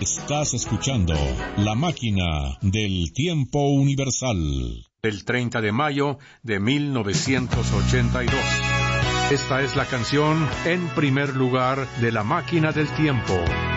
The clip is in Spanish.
Estás escuchando La Máquina del Tiempo Universal. El 30 de mayo de 1982. Esta es la canción En primer lugar de La Máquina del Tiempo.